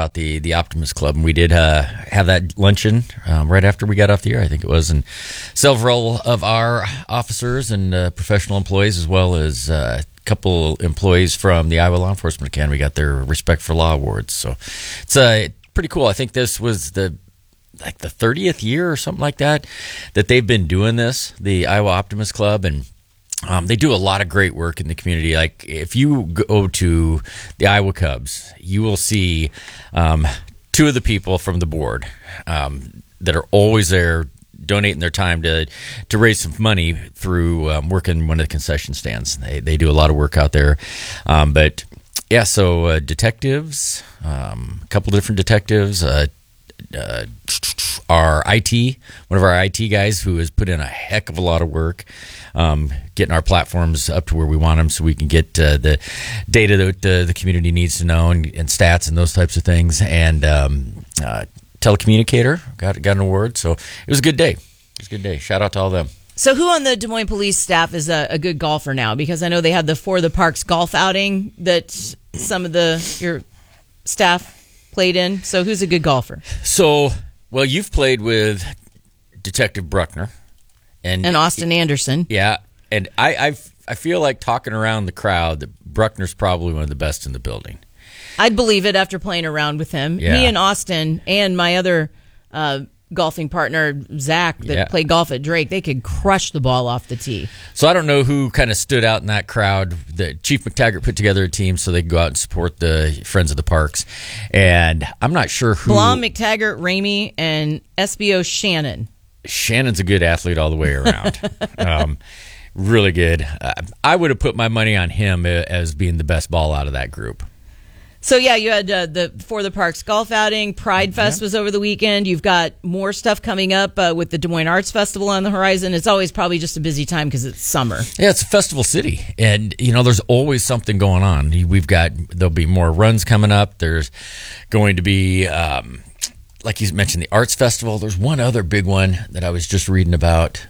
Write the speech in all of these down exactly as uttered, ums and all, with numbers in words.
about the the Optimist Club, and we did uh, have that luncheon um, right after we got off the air, I think it was, and several of our officers and uh, professional employees, as well as uh, a couple employees from the Iowa Law Enforcement Academy, got their Respect for Law awards. So it's uh, pretty cool. I think this was the like the thirtieth year or something like that that they've been doing this, the Iowa Optimist Club, and Um, they do a lot of great work in the community. Like if you go to the Iowa Cubs, you will see um, two of the people from the board um, that are always there donating their time to to raise some money through um, working one of the concession stands. They they do a lot of work out there. Um, but yeah, so uh, detectives, um, a couple different detectives, uh, uh, our I T, one of our I T guys who has put in a heck of a lot of work um, getting our platforms up to where we want them so we can get uh, the data that uh, the community needs to know and, and stats and those types of things. And um, uh, telecommunicator got got an award. So it was a good day. It was a good day. Shout out to all of them. So who on the Des Moines Police staff is a, a good golfer now? Because I know they had the For the Parks golf outing that some of the your staff played in. So who's a good golfer? So, well, you've played with Detective Bruckner. And, and Austin Anderson. Yeah, and I I've, I feel like talking around the crowd that Bruckner's probably one of the best in the building. I'd believe it after playing around with him. Yeah. Me and Austin and my other uh, golfing partner, Zach, that Yeah. played golf at Drake, they could crush the ball off the tee. So I don't know who kind of stood out in that crowd. The Chief McTaggart put together a team so they could go out and support the Friends of the Parks. And I'm not sure who... Blom, McTaggart, Ramey, and S B O Shannon. Shannon's a good athlete all the way around. um, really good. Uh, I would have put my money on him as being the best ball out of that group. So, yeah, you had uh, the For the Parks golf outing. Pride Fest Yeah. was over the weekend. You've got more stuff coming up uh, with the Des Moines Arts Festival on the horizon. It's always probably just a busy time because it's summer. Yeah, it's a festival city, and you know there's always something going on. We've got there'll be more runs coming up. There's going to be, um, like you mentioned, the Arts Festival. There's one other big one that I was just reading about.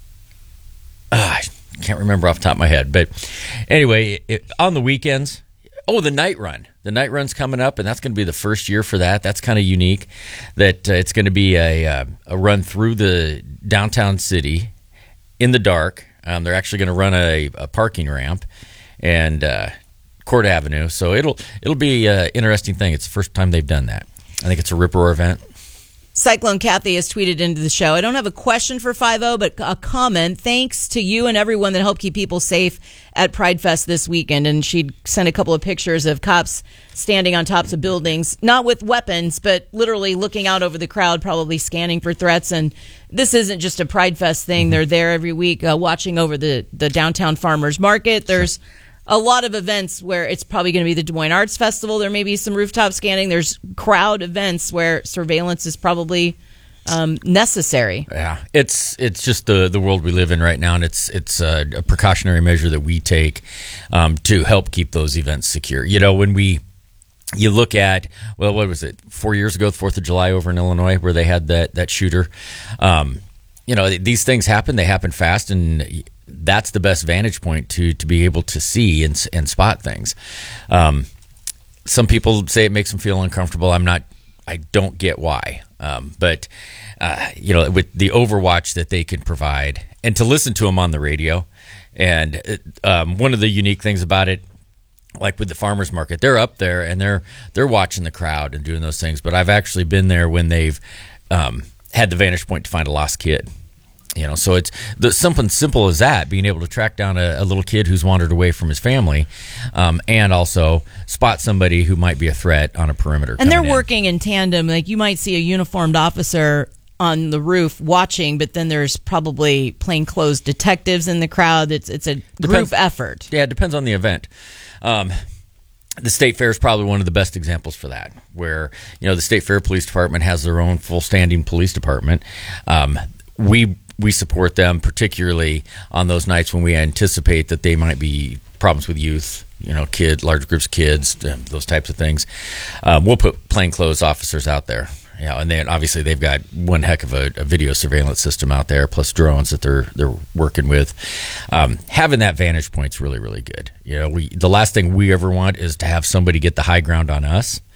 Uh, I can't remember off the top of my head, but anyway, it, on the weekends. Oh, the night run. The night run's coming up, and that's going to be the first year for that. That's kind of unique that uh, it's going to be a, uh, a run through the downtown city in the dark. Um, they're actually going to run a, a parking ramp and uh, Court Avenue. So it'll it'll be an interesting thing. It's the first time they've done that. I think it's a Rip Roar event. Cyclone Kathy has tweeted into the show. I don't have a question for five oh, but a comment. Thanks to you and everyone that helped keep people safe at Pride Fest this weekend. And she sent a couple of pictures of cops standing on tops of buildings, not with weapons, but literally looking out over the crowd, probably scanning for threats. And this isn't just a Pride Fest thing. They're there every week uh, watching over the, the downtown farmers market. There's a lot of events where it's probably going to be the Des Moines Arts Festival. There may be some rooftop scanning. There's crowd events where surveillance is probably um, necessary. Yeah, it's it's just the, the world we live in right now, and it's it's a, a precautionary measure that we take um, to help keep those events secure. You know, when we you look at, well, what was it, four years ago, the fourth of July over in Illinois, where they had that, that shooter. Um, you know, these things happen. They happen fast, and that's the best vantage point to to be able to see and and spot things. Um, some people say it makes them feel uncomfortable. I'm not. I don't get why. Um, but uh, you know, with the overwatch that they can provide, and to listen to them on the radio, and um, one of the unique things about it, like with the farmers market, they're up there and they're they're watching the crowd and doing those things. But I've actually been there when they've um, had the vantage point to find a lost kid. You know, so it's the, something simple as that, being able to track down a, a little kid who's wandered away from his family, um, and also spot somebody who might be a threat on a perimeter. And they're in. working in tandem. Like you might see a uniformed officer on the roof watching, but then there's probably plainclothes detectives in the crowd. It's it's a group Depends, effort. Yeah, it depends on the event. Um, the State Fair is probably one of the best examples for that, where you know the State Fair Police Department has their own full standing police department. Um, we We support them, particularly on those nights when we anticipate that they might be problems with youth, you know, kids, large groups of kids, those types of things. Um, we'll put plainclothes officers out there, you know, and then obviously they've got one heck of a, a video surveillance system out there, plus drones that they're they're working with. Um, having that vantage point is really, really good. You know, we the last thing we ever want is to have somebody get the high ground on us.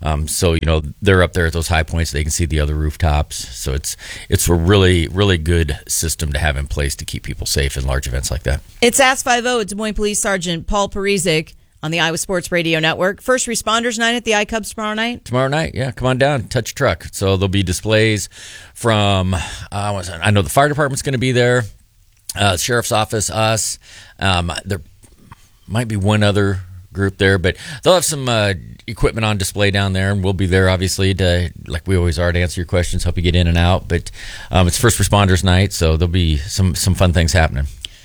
Um, so, you know, they're up there at those high points. They can see the other rooftops. So it's it's a really, really good system to have in place to keep people safe in large events like that. It's Ask five oh with Des Moines Police Sergeant Paul Parizek on the Iowa Sports Radio Network. First Responders Night at the iCubs tomorrow night? Tomorrow night, yeah. Come on down, touch a truck. So there'll be displays from, uh, I know the fire department's going to be there, uh, sheriff's office, us. Um, there might be one other group there, but they'll have some uh, equipment on display down there, and we'll be there, obviously, to, like we always are, to answer your questions, help you get in and out. But um, it's First Responders Night, so there'll be some, some fun things happening.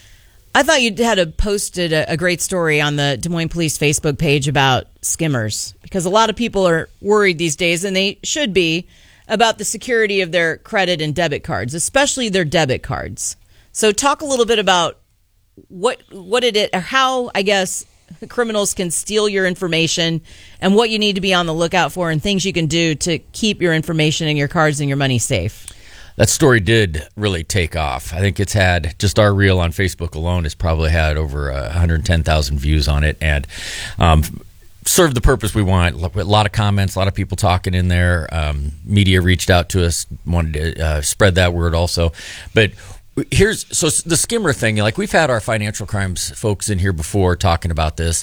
I thought you had a, posted a, a great story on the Des Moines Police Facebook page about skimmers, because a lot of people are worried these days, and they should be, about the security of their credit and debit cards, especially their debit cards. So talk a little bit about what what it is, or how, I guess, the criminals can steal your information and what you need to be on the lookout for and things you can do to keep your information and your cards and your money safe. That story did really take off. I think it's had, just our reel on Facebook alone has probably had over uh, one hundred ten thousand views on it, and um, served the purpose we want. A lot of comments, a lot of people talking in there. Um, media reached out to us, wanted to uh, spread that word also. But here's, so the skimmer thing, like we've had our financial crimes folks in here before talking about this,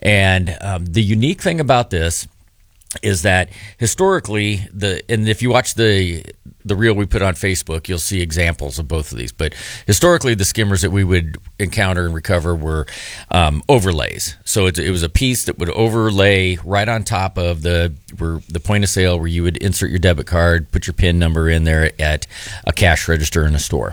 and um, the unique thing about this is that historically, the and if you watch the the reel we put on Facebook, you'll see examples of both of these. But historically, the skimmers that we would encounter and recover were um, overlays. So it, it was a piece that would overlay right on top of the where, the point of sale, where you would insert your debit card, put your PIN number in there at a cash register in a store.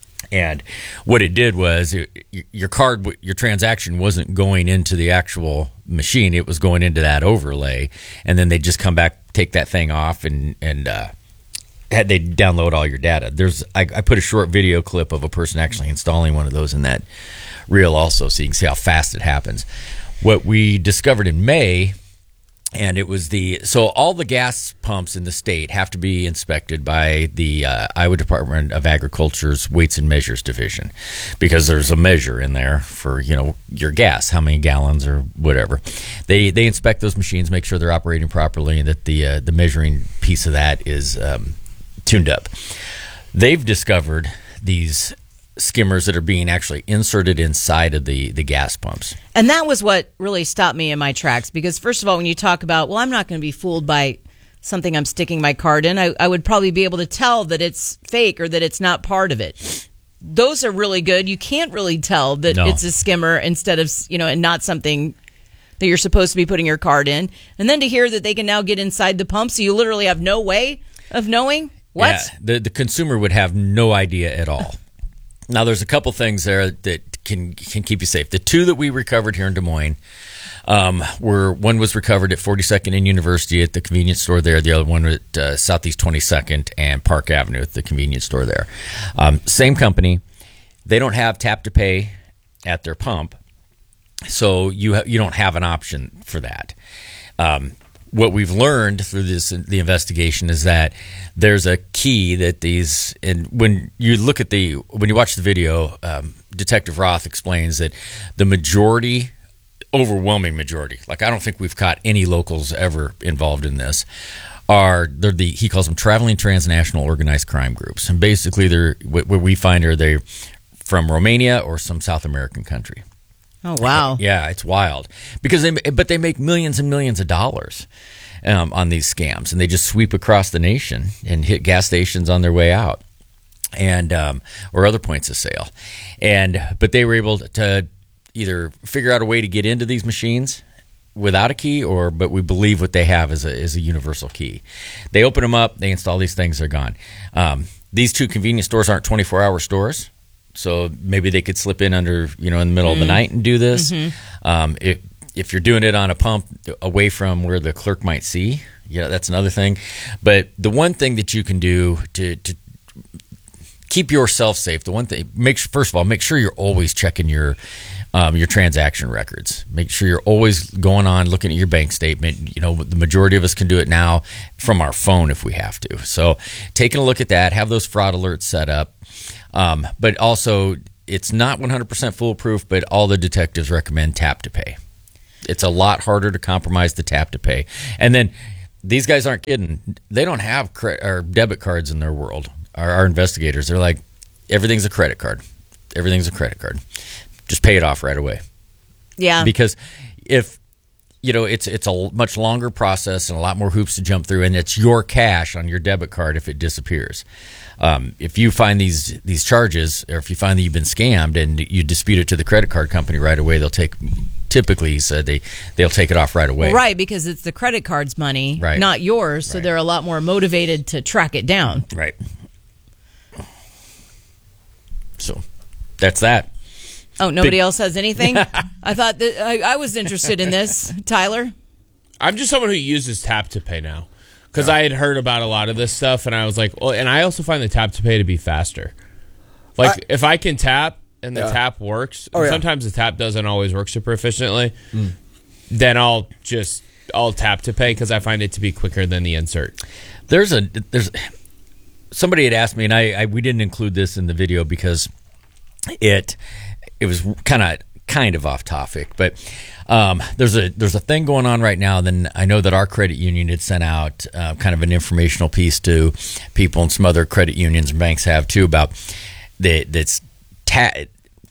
And what it did was it, your card, your transaction wasn't going into the actual machine; it was going into that overlay, and then they just come back, take that thing off, and and uh, had they download all your data. There's I, I put a short video clip of a person actually installing one of those in that reel also, so you can see how fast it happens. What we discovered in May. And it was the, so all the gas pumps in the state have to be inspected by the uh, Iowa Department of Agriculture's Weights and Measures Division, because there's a measure in there for, you know, your gas, how many gallons or whatever. They they inspect those machines, make sure they're operating properly, and that the uh, the measuring piece of that is um, tuned up. They've discovered these skimmers that are being actually inserted inside of the, the gas pumps. And that was what really stopped me in my tracks, because first of all, when you talk about, well, I'm not going to be fooled by something I'm sticking my card in, I, I would probably be able to tell that it's fake or that it's not part of it. Those are really good. You can't really tell that No. it's a skimmer instead of, you know, and not something that you're supposed to be putting your card in. And then to hear that they can now get inside the pump, so you literally have no way of knowing what? Yeah, the, the consumer would have no idea at all. Now, there's a couple things there that can can keep you safe. The two that we recovered here in Des Moines um, were, one was recovered at forty-second and University at the convenience store there. The other one at uh, Southeast twenty-second and Park Avenue at the convenience store there. Um, same company. They don't have tap to pay at their pump, so you ha- you don't have an option for that. Um, what we've learned through this the investigation is that there's a key that these, and when you look at the when you watch the video, um, Detective Roth explains that the majority, overwhelming majority, like I don't think we've caught any locals ever involved in this, are they're the he calls them traveling transnational organized crime groups, and basically they're what, what we find are they from Romania or some South American country. Oh, wow. Yeah, it's wild. Because they, but they make millions and millions of dollars um, on these scams, and they just sweep across the nation and hit gas stations on their way out, and um, or other points of sale. And but they were able to either figure out a way to get into these machines without a key, or but we believe what they have is a is a universal key. They open them up, they install these things, they're gone. Um, these two convenience stores aren't twenty-four hour stores. So maybe they could slip in under, you know, in the middle mm-hmm. of the night and do this. Mm-hmm. Um, if, if you're doing it on a pump away from where the clerk might see, yeah, that's another thing. But the one thing that you can do to, to keep yourself safe, the one thing, make first of all, make sure you're always checking your um, your transaction records. Make sure you're always going on, looking at your bank statement. You know, the majority of us can do it now from our phone if we have to. So taking a look at that, have those fraud alerts set up. Um, but also, it's not one hundred percent foolproof, but all the detectives recommend tap to pay. It's a lot harder to compromise the tap to pay. And then these guys aren't kidding. They don't have cre- or debit cards in their world. Our, our investigators, they're like, everything's a credit card. Everything's a credit card. Just pay it off right away. Yeah. Because if, you know, it's it's a much longer process and a lot more hoops to jump through, and it's your cash on your debit card if it disappears. Um, if you find these these charges, or if you find that you've been scammed and you dispute it to the credit card company right away, they'll take, typically he said, they, they'll take it off right away. Well, right, because it's the credit card's money, right. not yours, so right. they're a lot more motivated to track it down. Right. So that's that. Oh, nobody Big- else has anything? I thought that I, I was interested in this. Tyler? I'm just someone who uses Tap to Pay now because I had heard about a lot of this stuff, and I was like, well, and I also find the Tap to Pay to be faster. Like, I, if I can tap and the yeah. tap works, oh, yeah. sometimes the tap doesn't always work super efficiently, mm. then I'll just, I'll Tap to Pay because I find it to be quicker than the insert. There's a, there's, somebody had asked me, and I, I we didn't include this in the video because it, it was kind of kind of off topic, but um, there's a there's a thing going on right now. Then I know that our credit union had sent out uh, kind of an informational piece to people, and some other credit unions and banks have too, about the that's ta-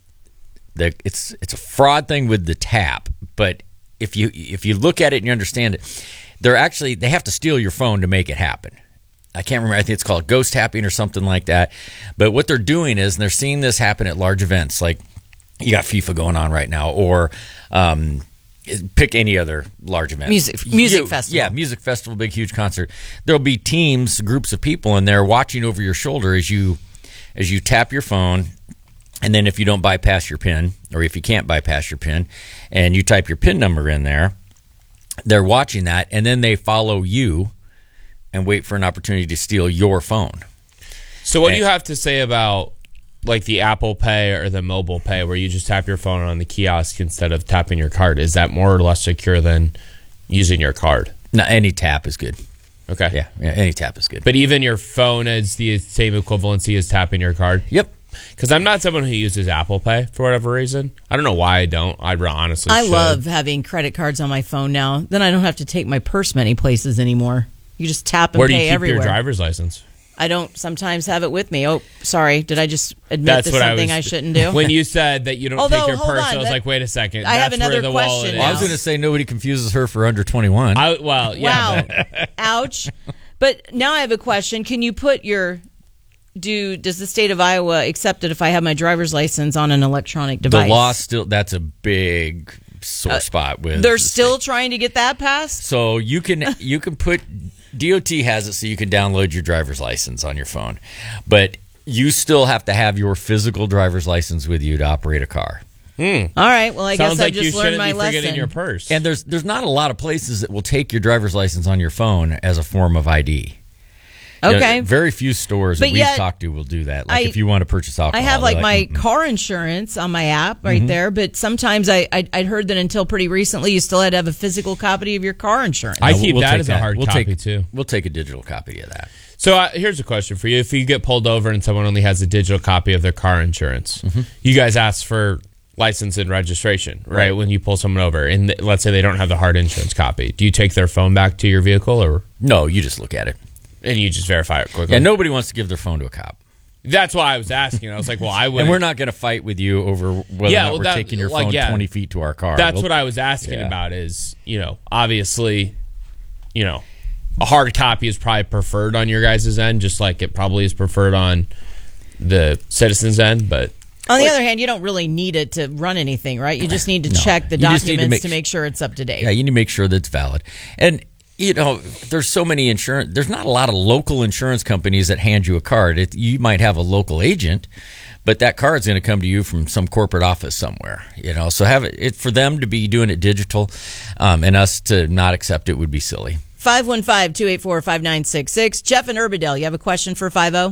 the it's it's a fraud thing with the tap. But if you if you look at it and you understand it, they're actually they have to steal your phone to make it happen. I can't remember. I think it's called ghost tapping or something like that. But what they're doing is, and they're seeing this happen at large events, like you got FIFA going on right now, or um, pick any other large event. Music music you, festival. Yeah, music festival, big, huge concert. There'll be teams, groups of people in there watching over your shoulder as you as you tap your phone. And then if you don't bypass your PIN, or if you can't bypass your PIN, and you type your PIN number in there, they're watching that, and then they follow you and wait for an opportunity to steal your phone. So what and, do you have to say about like the Apple Pay or the mobile pay where you just tap your phone on the kiosk instead of tapping your card? Is that more or less secure than using your card? No, any tap is good. Okay. Yeah, yeah, any tap is good. But even your phone is the same equivalency as tapping your card? Yep. Because I'm not someone who uses Apple Pay for whatever reason. I don't know why I don't. I honestly I should. love having credit cards on my phone now. Then I don't have to take my purse many places anymore. You just tap and Where do you pay keep everywhere. your driver's license? I don't sometimes have it with me. Oh, sorry. Did I just admit That's to what something I, I, was, shouldn't do? When you said that you don't Although, take your hold purse, on, I was that- like, wait a second. I have That's another where the question wallet is. now. Well, I was going to say nobody confuses her for under twenty-one. I, well, yeah. Wow. But, Ouch. But now I have a question. Can you put your... Do Does the state of Iowa accept it if I have my driver's license on an electronic device? The law still, that's a big sore uh, spot with. They're the still state. trying to get that passed? So you can you can put, D O T has it so you can download your driver's license on your phone. But you still have to have your physical driver's license with you to operate a car. hmm. All right. Well, I Sounds guess like I just you learned shouldn't my be lesson. forgetting your purse. And there's there's not a lot of places that will take your driver's license on your phone as a form of I D. You know, Okay. very few stores But that we've yet, talked to will do that. Like I- if you want to purchase alcohol. I have they're like my "Mm-mm." car insurance on my app right there, but sometimes I, I I'd heard that until pretty recently you still had to have a physical copy of your car insurance. I No, keep we'll that take as a hard we'll copy, take, too. We'll take a digital copy of that. So uh, here's a question for you. If you get pulled over and someone only has a digital copy of their car insurance, Mm-hmm. you guys ask for license and registration, right? Right. When you pull someone over, and th- let's say they don't have the hard insurance copy. Do you take their phone back to your vehicle, or No, you just look at it. and you just verify it quickly? Yeah, nobody wants to give their phone to a cop. That's why I was asking. I was like, well, I would. And we're not going to fight with you over whether Yeah, or not well, we're that- taking your like, phone yeah. twenty feet to our car. That's We'll- what I was asking Yeah. about is, you know, obviously, you know, a hard copy is probably preferred on your guys' end, just like it probably is preferred on the citizens' end. But On the other hand, you don't really need it to run anything, right? You just need to No. check the You just need to documents make- to make sure it's up to date. Yeah, you need to make sure that it's valid. And, you know, there's so many insurance, there's not a lot of local insurance companies that hand you a card. It, you might have a local agent, but that card's going to come to you from some corporate office somewhere, you know. So have it, it for them to be doing it digital um, and us to not accept it would be silly. five one five, two eight four, five nine six six. Jeff and Urbadale, you have a question for five oh?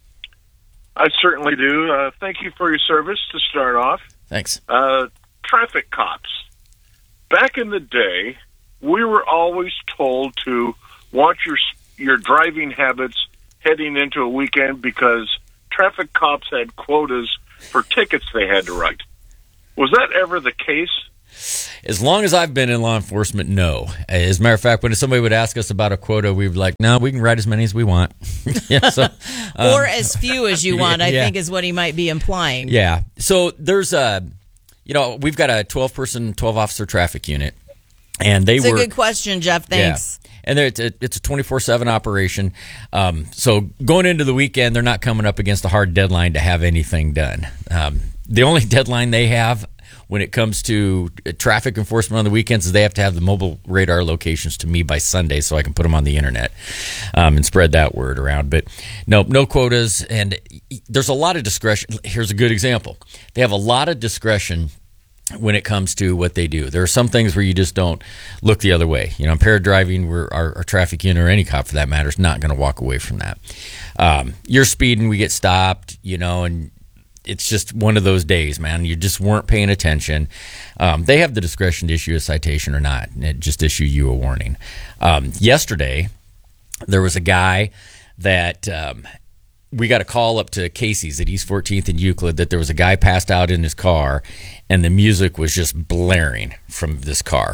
I certainly do. Uh, thank you for your service to start off. Thanks. Uh, traffic cops. Back in the day, we were always told to watch your your driving habits heading into a weekend because traffic cops had quotas for tickets they had to write. Was that ever the case? As long as I've been in law enforcement, no. As a matter of fact, when somebody would ask us about a quota, we'd be like, no, we can write as many as we want. yeah, so, um, or as few as you want, I yeah. think is what he might be implying. Yeah. So there's a, you know, we've got a twelve-person, twelve-officer traffic unit. And they it's were. It's a good question, Jeff. Thanks. Yeah. And it's a, it's a twenty-four seven operation. Um, so going into the weekend, they're not coming up against a hard deadline to have anything done. Um, the only deadline they have when it comes to traffic enforcement on the weekends is they have to have the mobile radar locations to me by Sunday so I can put them on the internet um, and spread that word around. But no, no quotas. And there's a lot of discretion. Here's a good example. They have a lot of discretion when it comes to what they do. There are some things where you just don't look the other way. You know, impaired driving, where our, our traffic unit or any cop for that matter is not going to walk away from that. Um, you're speeding, we get stopped, you know, and it's just one of those days, man. You just weren't paying attention. Um, they have the discretion to issue a citation or not, and just issue you a warning. Um, yesterday, there was a guy that um, we got a call up to Casey's at East fourteenth and Euclid that there was a guy passed out in his car, and the music was just blaring from this car.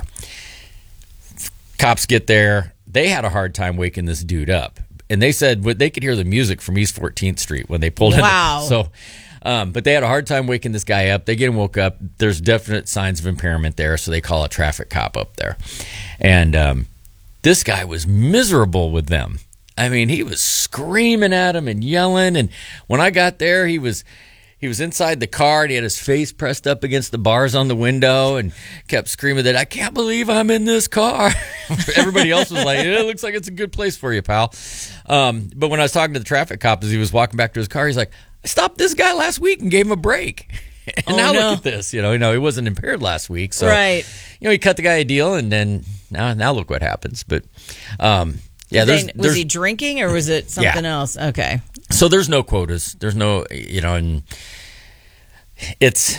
Cops get there. They had a hard time waking this dude up. And they said they could hear the music from East fourteenth Street when they pulled in. Wow. So, um, but they had a hard time waking this guy up. They get him woke up. There's definite signs of impairment there, so they call a traffic cop up there. And um, this guy was miserable with them. I mean, he was screaming at him and yelling. And when I got there, he was he was inside the car and he had his face pressed up against the bars on the window and kept screaming that, I can't believe I'm in this car. Everybody else was like, it looks like it's a good place for you, pal. Um, but when I was talking to the traffic cop as he was walking back to his car, he's like, I stopped this guy last week and gave him a break. And oh, now no. look at this. You know, you know, he wasn't impaired last week. So, right. you know, he cut the guy a deal and then now, now look what happens. But, um, yeah, there's, then, was there's, he drinking or was it something yeah. else? Okay. So there's no quotas. There's no, you know, and it's,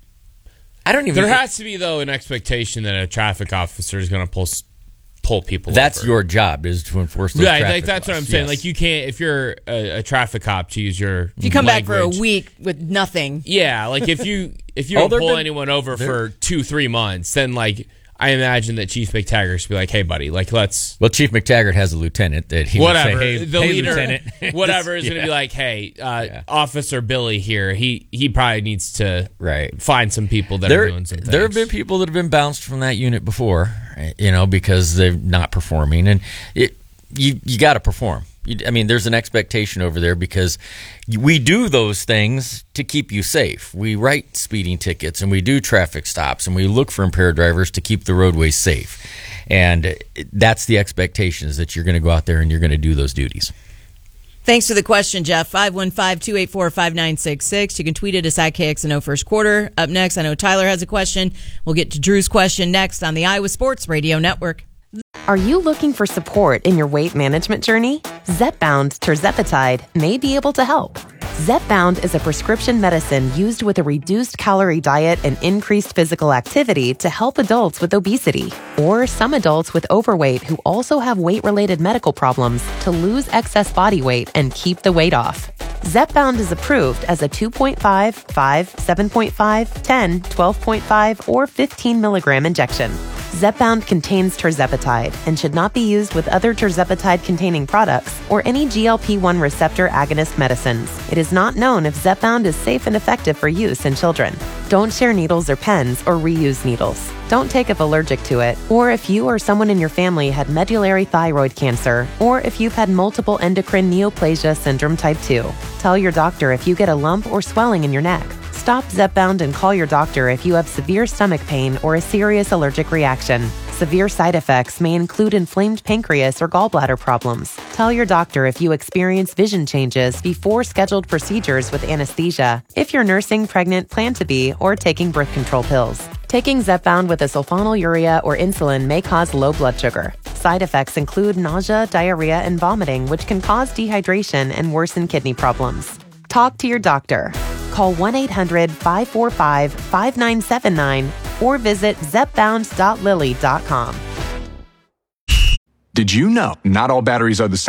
I don't even. There has to be, though, an expectation that a traffic officer is going to pull pull people That's over. your job, is to enforce those right, traffic like that's laws. what I'm saying. Yes. Like you can't, if you're a, a traffic cop, to use your If you come language, back for a week with nothing. Yeah, like if you if you Oh, don't there pull been- anyone over there- for two, three months, then like I imagine that Chief McTaggart should be like, hey, buddy, like let's Well, Chief McTaggart has a lieutenant that he whatever. would say, hey, the hey, leader, Lieutenant. whatever, is Yeah. going to be like, hey, uh, Yeah. Officer Billy here, he he probably needs to Right. find some people that There, are doing some things. there have been people that have been bounced from that unit before, you know, because they're not performing, and it you you got to perform. You, I mean, there's an expectation over there because we do those things to keep you safe. We write speeding tickets and we do traffic stops and we look for impaired drivers to keep the roadways safe, and that's the expectation, is that you're going to go out there and you're going to do those duties. Thanks for the question, Jeff. five one five, two eight four, five nine six six. You can tweet it at K X N O First Quarter. Up next, I know Tyler has a question. We'll get to Drew's question next on the Iowa Sports Radio Network. Are you looking for support in your weight management journey? Zepbound Tirzepatide may be able to help. Zepbound is a prescription medicine used with a reduced calorie diet and increased physical activity to help adults with obesity, or some adults with overweight who also have weight-related medical problems to lose excess body weight and keep the weight off. Zepbound is approved as a two point five, five, seven point five, ten, twelve point five, or fifteen milligram injection. Zepbound contains tirzepatide and should not be used with other tirzepatide-containing products or any G L P one receptor agonist medicines. It is not known if Zepbound is safe and effective for use in children. Don't share needles or pens or reuse needles. Don't take if allergic to it, or if you or someone in your family had medullary thyroid cancer, or if you've had multiple endocrine neoplasia syndrome type two. Tell your doctor if you get a lump or swelling in your neck. Stop Zepbound and call your doctor if you have severe stomach pain or a serious allergic reaction. Severe side effects may include inflamed pancreas or gallbladder problems. Tell your doctor if you experience vision changes before scheduled procedures with anesthesia, if you're nursing, pregnant, plan to be, or taking birth control pills. Taking Zepbound with a sulfonylurea or insulin may cause low blood sugar. Side effects include nausea, diarrhea, and vomiting, which can cause dehydration and worsen kidney problems. Talk to your doctor. Call one eight hundred, five four five, five nine seven nine or visit zepbound dot lilly dot com. Did you know not all batteries are the same?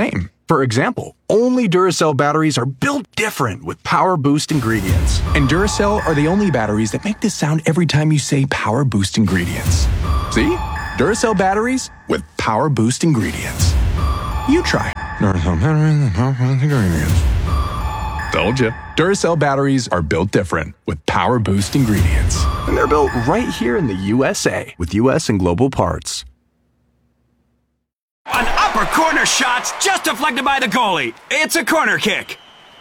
For example, only Duracell batteries are built different with Power Boost ingredients. And Duracell are the only batteries that make this sound every time you say Power Boost ingredients. See? Duracell batteries with Power Boost ingredients. You try. Duracell batteries with Power Boost ingredients. Told ya. Duracell batteries are built different with Power Boost ingredients. And they're built right here in the U S A with U S and global parts. An upper corner shot's just deflected by the goalie. It's a corner kick.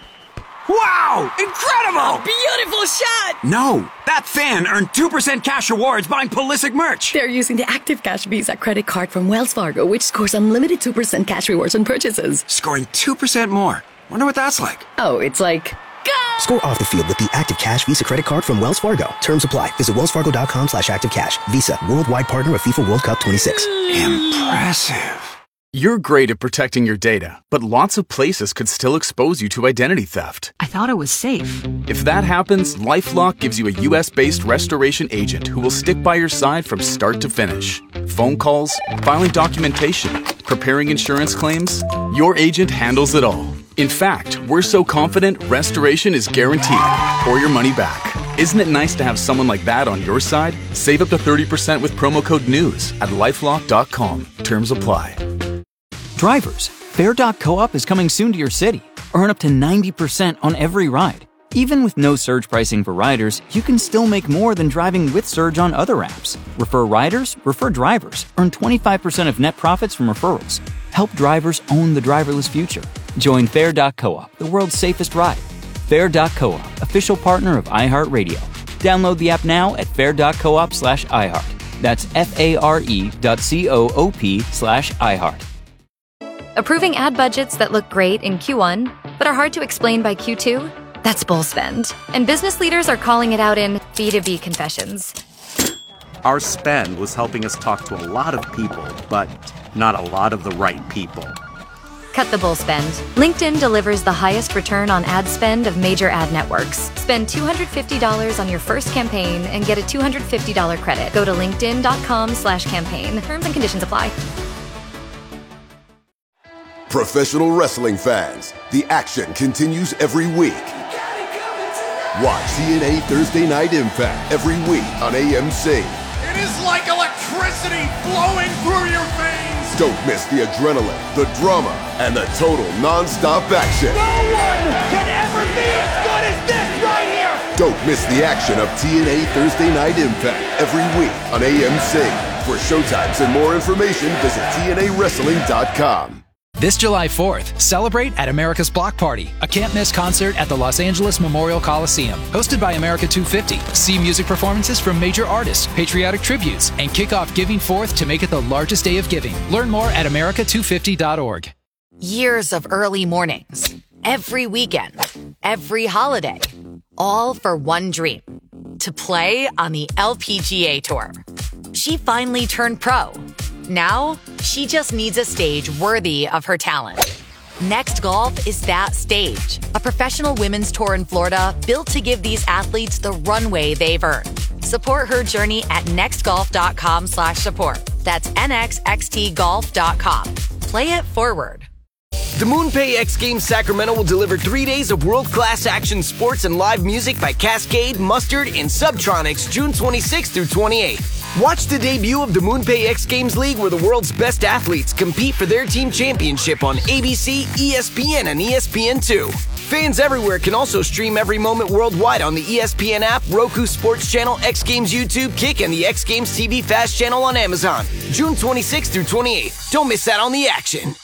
Wow! Incredible! A beautiful shot! No, that fan earned two percent cash rewards buying Pulisic merch. They're using the Active Cash Visa credit card from Wells Fargo, which scores unlimited two percent cash rewards on purchases. Scoring two percent more. Wonder what that's like. Oh, it's like... Go! Score off the field with the Active Cash Visa credit card from Wells Fargo. Terms apply. Visit wellsfargo.com slash active cash. Visa, worldwide partner of FIFA World Cup twenty-six. Impressive. You're great at protecting your data, but lots of places could still expose you to identity theft. I thought it was safe. If that happens, LifeLock gives you a U S-based restoration agent who will stick by your side from start to finish. Phone calls, filing documentation, preparing insurance claims, your agent handles it all. In fact, we're so confident restoration is guaranteed or your money back. Isn't it nice to have someone like that on your side? Save up to thirty percent with promo code NEWS at lifelock dot com. Terms apply. Drivers, Fare dot coop is coming soon to your city. Earn up to ninety percent on every ride. Even with no surge pricing for riders, you can still make more than driving with Surge on other apps. Refer riders, refer drivers. Earn twenty-five percent of net profits from referrals. Help drivers own the driverless future. Join Fare dot coop, the world's safest ride. Fare dot coop, official partner of iHeartRadio. Download the app now at fare dot coop slash iHeart. That's F-A-R-E dot C-O-O-P slash iHeart. Approving ad budgets that look great in Q one, but are hard to explain by Q two? That's bull spend. And business leaders are calling it out in B two B confessions. Our spend was helping us talk to a lot of people, but not a lot of the right people. Cut the bull spend. LinkedIn delivers the highest return on ad spend of major ad networks. Spend two hundred fifty dollars on your first campaign and get a two hundred fifty dollars credit. Go to linkedin.com slash campaign. Terms and conditions apply. Professional wrestling fans, the action continues every week. Watch T N A Thursday Night Impact every week on A M C. It is like electricity flowing through your veins. Don't miss the adrenaline, the drama, and the total non-stop action. No one can ever be as good as this right here. Don't miss the action of T N A Thursday Night Impact every week on A M C. For showtimes and more information, visit T N A wrestling dot com. This July fourth, celebrate at America's Block Party, a can't-miss concert at the Los Angeles Memorial Coliseum. Hosted by America two fifty. See music performances from major artists, patriotic tributes, and kick off Giving Fourth to make it the largest day of giving. Learn more at america two fifty dot org. Years of early mornings, every weekend, every holiday, all for one dream, to play on the L P G A Tour. She finally turned pro. Now, she just needs a stage worthy of her talent. Next Golf is that stage. A professional women's tour in Florida built to give these athletes the runway they've earned. Support her journey at nextgolf.com slash support. That's N X X T golf dot com. Play it forward. The MoonPay X Games Sacramento will deliver three days of world-class action sports and live music by Cascade, Mustard, and Subtronics June twenty-sixth through twenty-eighth. Watch the debut of the MoonPay X Games League, where the world's best athletes compete for their team championship on A B C, E S P N, and E S P N two. Fans everywhere can also stream every moment worldwide on the E S P N app, Roku Sports Channel, X Games YouTube, Kick, and the X Games T V Fast Channel on Amazon. June twenty-sixth through twenty-eighth. Don't miss out on the action.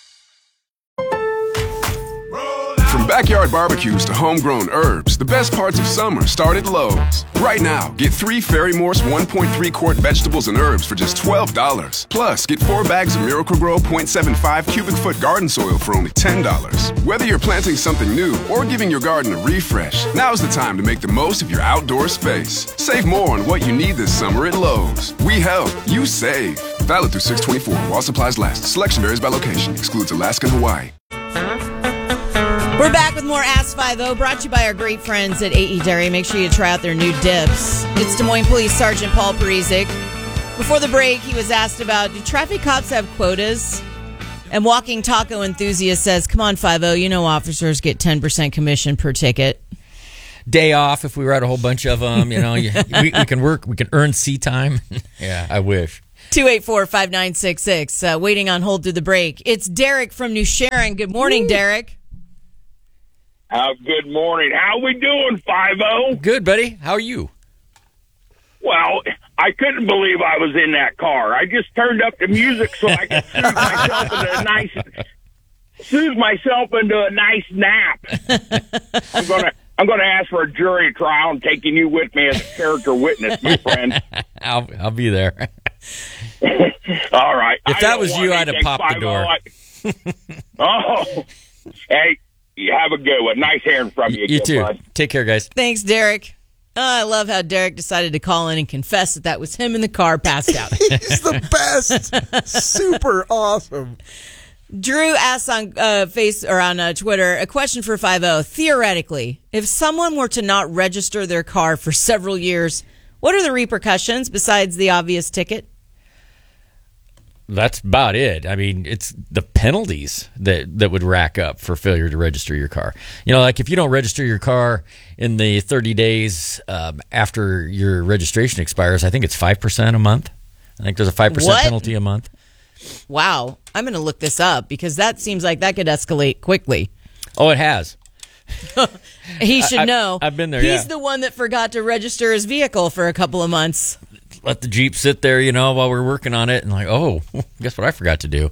From backyard barbecues to homegrown herbs, the best parts of summer start at Lowe's. Right now, get three Fairy Morse one point three quart vegetables and herbs for just twelve dollars. Plus, get four bags of Miracle-Gro point seven five cubic foot garden soil for only ten dollars. Whether you're planting something new or giving your garden a refresh, now's the time to make the most of your outdoor space. Save more on what you need this summer at Lowe's. We help, you save. Valid through six twenty-four while supplies last. Selection varies by location. Excludes Alaska and Hawaii. We're back with more Ask five oh, brought to you by our great friends at A E Dairy. Make sure you try out their new dips. It's Des Moines Police Sergeant Paul Parizek. Before the break, he was asked about, do traffic cops have quotas? And Walking Taco Enthusiast says, come on, five oh, you know officers get ten percent commission per ticket. Day off if we write a whole bunch of them. You know, you, we, we can work, we can earn seat time. Yeah, I wish. two eight four, five nine six six, uh, waiting on hold through the break. It's Derek from New Sharon. Good morning, Ooh. Derek. Uh, good morning. How we doing, five oh? Good, buddy. How are you? Well, I couldn't believe I was in that car. I just turned up the music so I could soothe myself into a nice, soothe myself into a nice nap. I'm gonna, I'm gonna ask for a jury trial and taking you with me as a character witness, my friend. I'll, I'll be there. All right. If that was you, I'd have popped the door. Oh, hey, you have a good one. Nice hearing from you. You too. Bud. Take care, guys. Thanks, Derek. Oh, I love how Derek decided to call in and confess that that was him in the car passed out. He's the best. Super awesome. Drew asks on uh, face or on uh, Twitter a question for five oh. Theoretically, if someone were to not register their car for several years, what are the repercussions besides the obvious ticket? That's about it. I mean, it's the penalties that, that would rack up for failure to register your car. You know, like if you don't register your car in the thirty days um, after your registration expires, I think it's five percent a month. I think there's a five percent What? penalty a month. Wow. I'm going to look this up because that seems like that could escalate quickly. Oh, it has. He should I, I, know. I've been there, He's yeah. the one that forgot to register his vehicle for a couple of months. Let the Jeep sit there, you know, while we're working on it, and like, oh, guess what I forgot to do.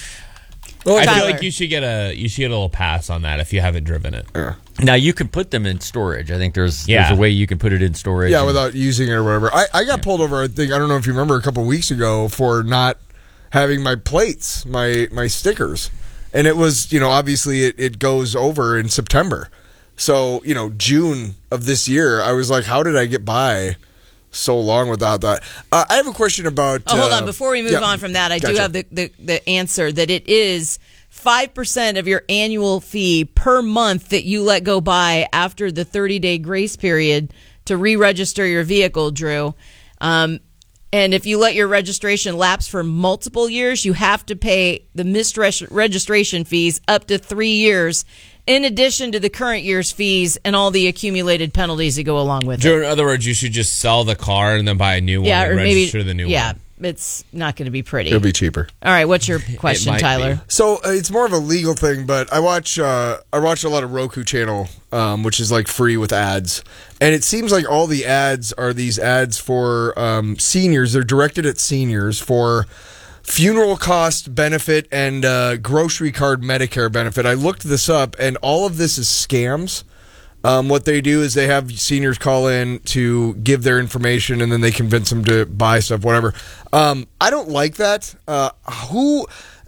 Well, I feel like you should get a you should get a little pass on that if you haven't driven it. Uh, Yeah. Now you can put them in storage. I think there's Yeah. there's a way you can put it in storage. Yeah, and- without using it or whatever. I, I got pulled over, I think, I don't know if you remember, a couple of weeks ago for not having my plates, my my stickers. And it was, you know, obviously it, it goes over in September. So, you know, June of this year, I was like, how did I get by so long without that? Uh, I have a question about... Oh, hold uh, on. Before we move yeah, on from that, I gotcha. do have the, the, the answer that it is five percent of your annual fee per month that you let go by after the thirty-day grace period to re-register your vehicle, Drew. Um, and if you let your registration lapse for multiple years, you have to pay the missed res- registration fees up to three years, in addition to the current year's fees and all the accumulated penalties that go along with Drew, it. in other words, you should just sell the car and then buy a new one Yeah, and or maybe register the new yeah, one. it's not going to be pretty. It'll be cheaper. All right, what's your question, Tyler? So uh, it's more of a legal thing, but I watch uh, I watch a lot of Roku Channel, um, which is like free with ads, and it seems like all the ads are these ads for um, seniors. They're directed at seniors for funeral cost benefit and uh, grocery card Medicare benefit. I looked this up, and all of this is scams. Um, what they do is they have seniors call in to give their information, and then they convince them to buy stuff, whatever. Um, I don't like that. Uh, who?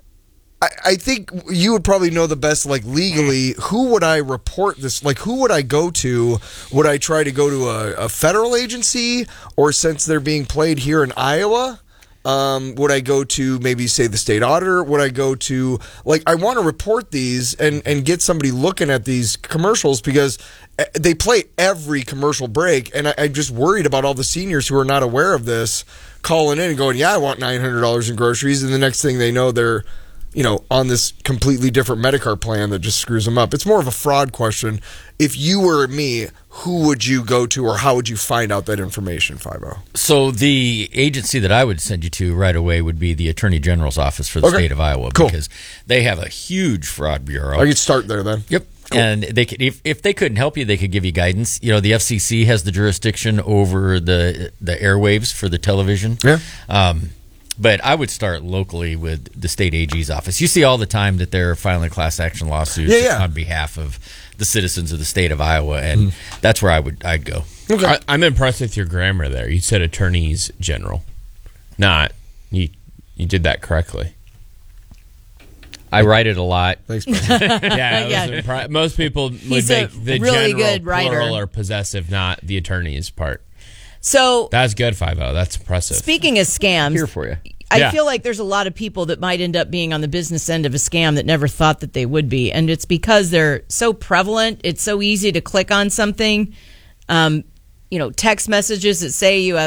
I, I think you would probably know the best, like legally, who would I report this? Like, who would I go to? Would I try to go to a, a federal agency? Or since they're being played here in Iowa, Um, would I go to maybe, say, the state auditor? Would I go to, like, I want to report these and, and get somebody looking at these commercials because they play every commercial break, and I, I'm just worried about all the seniors who are not aware of this calling in and going, yeah, I want nine hundred dollars in groceries, and the next thing they know, they're, you know, on this completely different Medicare plan that just screws them up. It's more of a fraud question. If you were me, who would you go to, or how would you find out that information, five oh? So the agency that I would send you to right away would be the Attorney General's office for the Okay. state of Iowa, Cool. because they have a huge fraud bureau. I could start there then. Yep. And they could, if, if they couldn't help you, they could give you guidance. You know, the F C C has the jurisdiction over the the airwaves for the television. Yeah. Um, but I would start locally with the state A G's office. You see all the time that they're filing class action lawsuits Yeah, yeah. on behalf of the citizens of the state of Iowa, and that's where I would I'd go. I, I'm impressed with your grammar there. You said attorneys general, not you. You did that correctly. I write it a lot. Thanks, yeah, I Yeah. was impre- most people would He's a make the really general good writer. plural or possessive, not the attorneys part. So That's good, five oh. That's impressive. speaking of scams, Here for you. I Yeah. feel like there's a lot of people that might end up being on the business end of a scam that never thought that they would be. And it's because they're so prevalent. It's so easy to click on something. Um, you know, text messages that say you have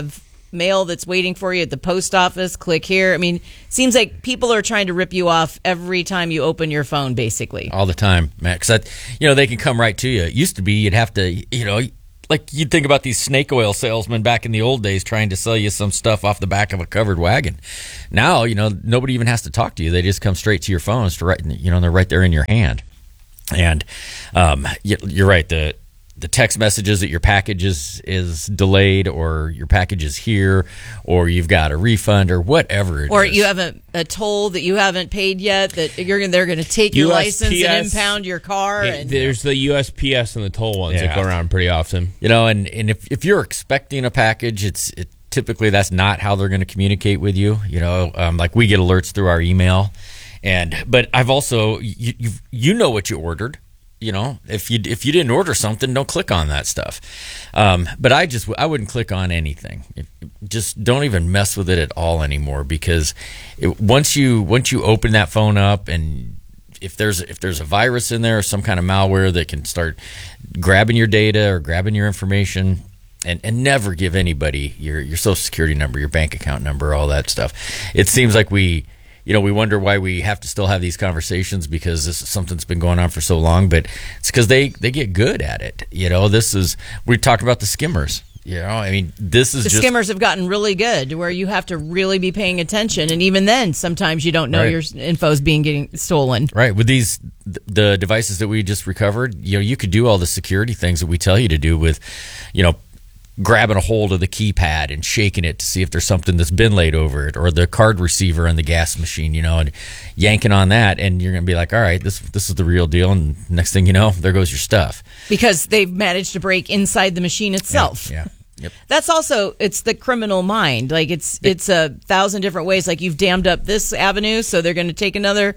mail that's waiting for you at the post office. Click here. I mean, it seems like people are trying to rip you off every time you open your phone, basically. All the time, man. Because, you know, they can come right to you. It used to be you'd have to, you know, like you'd think about these snake oil salesmen back in the old days trying to sell you some stuff off the back of a covered wagon. Now, you know, nobody even has to talk to you. They just come straight to your phone. It's right, you know, they're right there in your hand. And um, you're right. The the text messages that your package is, is delayed, or your package is here, or you've got a refund, or whatever it or is. you have a, a toll that you haven't paid yet that you're they're going to take your U S P S, license and impound your car. Yeah, and there's the U S P S and the toll ones Yeah. that go around pretty often. You know, and, and if, if you're expecting a package, it's it, typically that's not how they're going to communicate with you. You know, um, like we get alerts through our email, and but I've also you you you know what you ordered. You know, if you if you didn't order something, don't click on that stuff. Um, but I just I wouldn't click on anything. It, just don't even mess with it at all anymore, because it, once you once you open that phone up, and if there's if there's a virus in there or some kind of malware that can start grabbing your data or grabbing your information, and, and never give anybody your your social security number, your bank account number, all that stuff. It seems like we. You know, we wonder why we have to still have these conversations, because this is something that's been going on for so long, but it's because they, they get good at it. You know, this is, we talked about the skimmers. You know, I mean, this is the just, skimmers have gotten really good to where you have to really be paying attention. And even then, sometimes you don't know Right. your info is being getting stolen. Right. With these, the devices that we just recovered, you know, you could do all the security things that we tell you to do with, you know, grabbing a hold of the keypad and shaking it to see if there's something that's been laid over it, or the card receiver on the gas machine, you know, and yanking on that, and you're going to be like, all right, this this is the real deal, and next thing you know, there goes your stuff. Because they've managed to break inside the machine itself. Yeah. Yep. That's also, it's the criminal mind. Like, it's it's a thousand different ways. Like, you've dammed up this avenue, so they're going to take another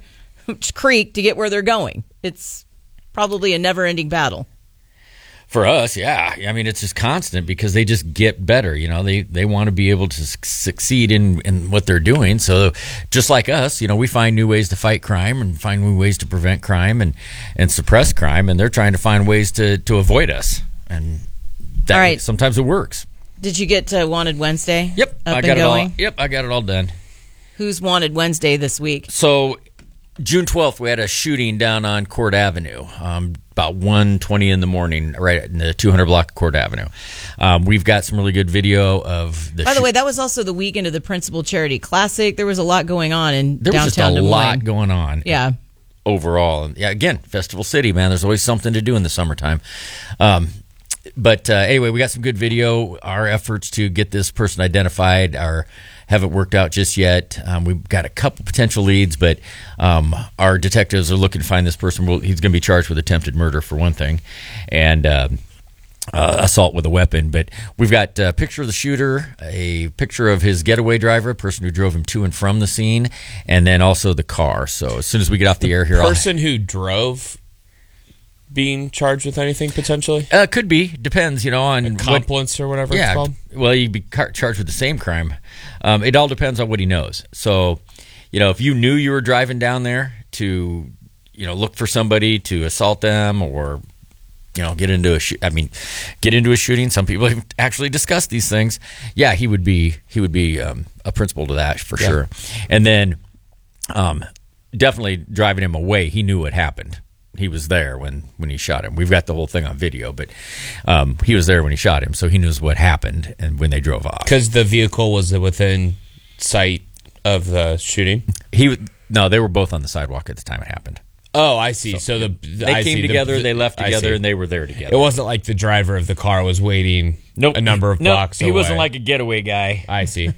creek to get where they're going. It's probably a never-ending battle. For us, yeah. I mean, it's just constant, because they just get better. You know, they, they want to be able to su- succeed in, in what they're doing. So just like us, you know, we find new ways to fight crime and find new ways to prevent crime and, and suppress crime. And they're trying to find ways to, to avoid us. And that, All right. sometimes it works. Did you get to Wanted Wednesday? Yep. Up I and got going? it all. Yep. I got it all done. Who's Wanted Wednesday this week? So June twelfth, we had a shooting down on Court Avenue, um, about one twenty in the morning, right in the two hundred block of Court Avenue. Um, we've got some really good video of the By the shoot- way, that was also the weekend of the Principal Charity Classic. There was a lot going on in There was just downtown a Des Moines. lot going on. Yeah. Overall. And yeah, again, Festival City, man. There's always something to do in the summertime. Um, but uh, anyway, we got some good video. Our efforts to get this person identified are haven't worked out just yet. Um, we've got a couple potential leads, but um, our detectives are looking to find this person. Well, he's going to be charged with attempted murder for one thing, and um, uh, assault with a weapon. But we've got a picture of the shooter, a picture of his getaway driver, a person who drove him to and from the scene, and then also the car. So as soon as we get off the air here, I'll- Person who drove being charged with anything potentially? Uh, could be. Depends, you know, on accomplice or whatever yeah, it's called. Well, you'd be car- charged with the same crime. Um, it all depends on what he knows. So, you know, if you knew you were driving down there to, you know, look for somebody to assault them, or, you know, get into a sh- I mean, get into a shooting. Some people have actually discussed these things. Yeah, he would be he would be um, a principal to that for Yeah. sure. And then, um, definitely driving him away. He knew what happened. He was there when, when he shot him. We've got the whole thing on video, but um, he was there when he shot him, so he knows what happened and when they drove off. Because the vehicle was within sight of the shooting? He w- No, they were both on the sidewalk at the time it happened. Oh, I see. So, the They I came see. The- together, the- they left I together, see. and they were there together. It wasn't like the driver of the car was waiting Nope. a number of Nope. blocks He away. wasn't like a getaway guy. I see.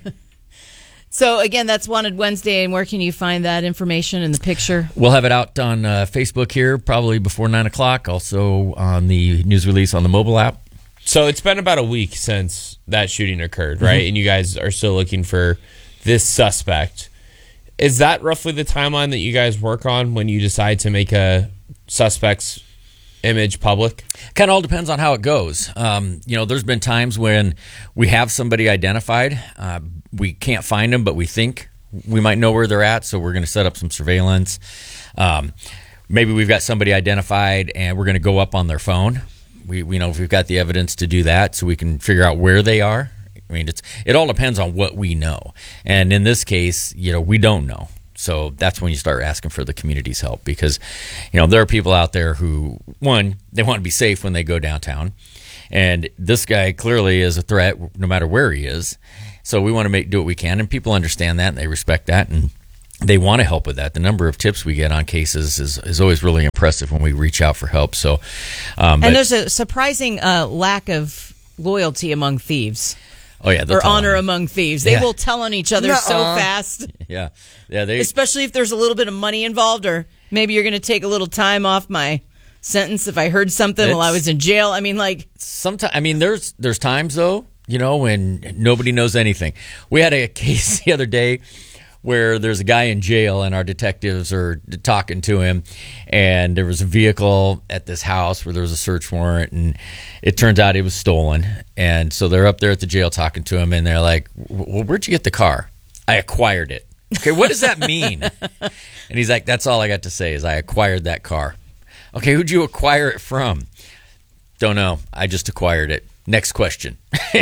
So, again, that's Wanted Wednesday, and where can you find that information and the picture? We'll have it out on uh, Facebook here probably before nine o'clock, also on the news release on the mobile app. So it's been about a week since that shooting occurred, right? Mhm. And you guys are still looking for this suspect. Is that roughly the timeline that you guys work on when you decide to make a suspect's image public? Kind of all depends on how it goes. Um, you know, there's been times when we have somebody identified. Uh, we can't find them, but we think we might know where they're at, so we're going to set up some surveillance. Um, maybe we've got somebody identified, and we're going to go up on their phone. We, we know if we've got the evidence to do that, so we can figure out where they are. I mean, it's it all depends on what we know. And in this case, you know, we don't know. So that's when you start asking for the community's help, because, you know, there are people out there who, one, they want to be safe when they go downtown. And this guy clearly is a threat no matter where he is. So we want to make do what we can. And people understand that and they respect that. And they want to help with that. The number of tips we get on cases is, is always really impressive when we reach out for help. So, um, and but, there's a surprising uh, lack of loyalty among thieves. Oh yeah, or honor on. among thieves. They yeah. will tell on each other Nuh-uh. so fast. Yeah, yeah. They, especially if there's a little bit of money involved, or maybe you're going to take a little time off my sentence if I heard something while I was in jail. I mean, like sometimes. I mean, there's there's times though, you know, when nobody knows anything. We had a case the other day where there's a guy in jail and our detectives are talking to him, and there was a vehicle at this house where there was a search warrant, and it turns out it was stolen. And so they're up there at the jail talking to him, and they're like, well, where'd you get the car? I acquired it. Okay, what does that mean? And he's like, that's all I got to say is I acquired that car. Okay, who'd you acquire it from? Don't know. I just acquired it. Next question.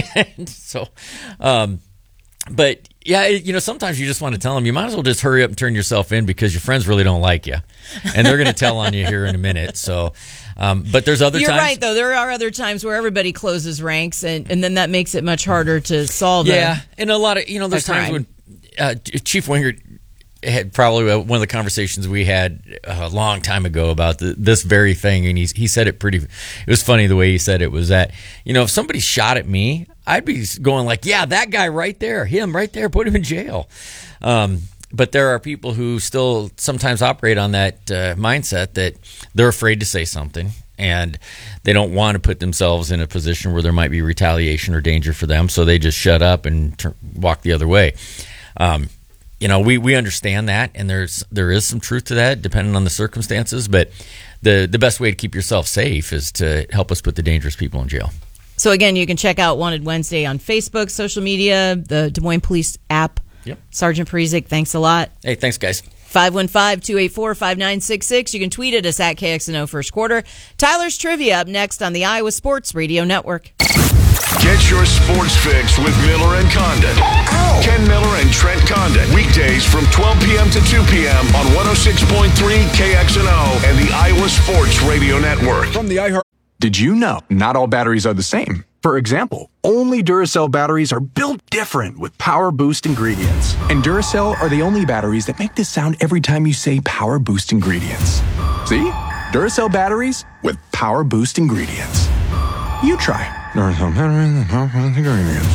so, um, but yeah, you know, sometimes you just want to tell them, you might as well just hurry up and turn yourself in because your friends really don't like you. And they're going to tell on you here in a minute. So, um, but there's other You're times. You're right, though. There are other times where everybody closes ranks, and, and then that makes it much harder to solve it. Yeah. And a lot of, you know, there's times when uh, Chief Wingert had probably one of the conversations we had a long time ago about the, this very thing. And he, he said it pretty, it was funny the way he said it was that, you know, if somebody shot at me, I'd be going like, yeah, that guy right there, him right there, put him in jail. Um, but there are people who still sometimes operate on that uh, mindset that they're afraid to say something and they don't want to put themselves in a position where there might be retaliation or danger for them. So they just shut up and turn, walk the other way. Um, you know, we, we understand that, and there's there is some truth to that depending on the circumstances. But the, the best way to keep yourself safe is to help us put the dangerous people in jail. So, again, you can check out Wanted Wednesday on Facebook, social media, the Des Moines Police app. Yep. Sergeant Parizek, thanks a lot. Hey, thanks, guys. five one five, two eight four, five nine six six. You can tweet at us at K X N O First Quarter. Tyler's Trivia up next on the Iowa Sports Radio Network. Get your sports fix with Miller and Condon. Ow. Ken Miller and Trent Condon. Weekdays from twelve p.m. to two p.m. on one oh six point three K X N O and the Iowa Sports Radio Network. From the iHeart. Did you know not all batteries are the same? For example, only Duracell batteries are built different with Power Boost ingredients. And Duracell are the only batteries that make this sound every time you say Power Boost ingredients. See? Duracell batteries with Power Boost ingredients. You try. Duracell batteries with Power Boost ingredients.